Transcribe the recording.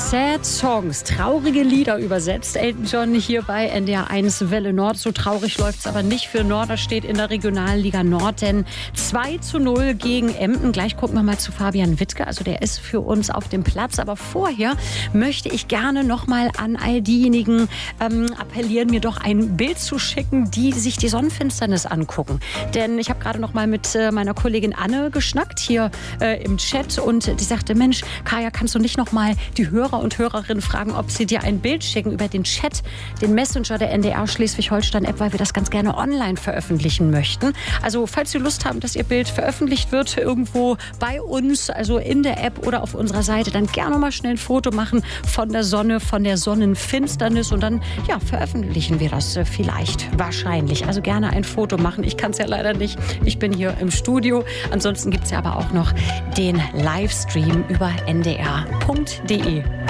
Sad Songs, traurige Lieder übersetzt. Elton John hier bei NDR 1 Welle Nord. So traurig läuft es aber nicht für Norderstedt in der Regionalliga Nord, denn 2:0 gegen Emden. Gleich gucken wir mal zu Fabian Wittke, also der ist für uns auf dem Platz. Aber vorher möchte ich gerne noch mal an all diejenigen appellieren, mir doch ein Bild zu schicken, die sich die Sonnenfinsternis angucken. Denn ich habe gerade noch mal mit meiner Kollegin Anne geschnackt hier im Chat und die sagte, Mensch, Kaya, kannst du nicht noch mal die Hörer und Hörerinnen fragen, ob sie dir ein Bild schicken über den Chat, den Messenger der NDR Schleswig-Holstein-App, weil wir das ganz gerne online veröffentlichen möchten. Also falls Sie Lust haben, dass Ihr Bild veröffentlicht wird irgendwo bei uns, also in der App oder auf unserer Seite, dann gerne mal schnell ein Foto machen von der Sonne, von der Sonnenfinsternis und dann veröffentlichen wir das vielleicht, wahrscheinlich. Also gerne ein Foto machen. Ich kann es ja leider nicht. Ich bin hier im Studio. Ansonsten gibt es ja aber auch noch den Livestream über ndr.de.